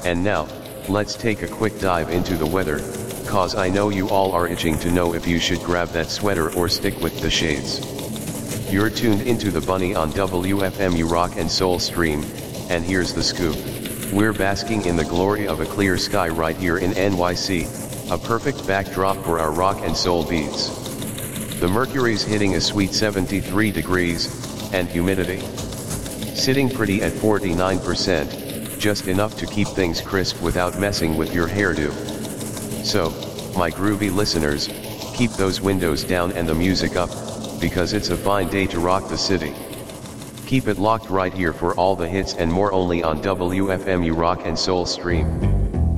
And now, let's take a quick dive into the weather, cause I know you all are itching to know if you should grab that sweater or stick with the shades. You're tuned into the Bunny on WFMU Rock and Soul Stream, and here's the scoop. We're basking in the glory of a clear sky right here in NYC, a perfect backdrop for our rock and soul beats. The mercury's hitting a sweet 73 degrees, and humidity sitting pretty at 49%. Just enough to keep things crisp without messing with your hairdo. So, my groovy listeners, keep those windows down and the music up, because it's a fine day to rock the city. Keep it locked right here for all the hits and more only on WFMU Rock and Soul Stream.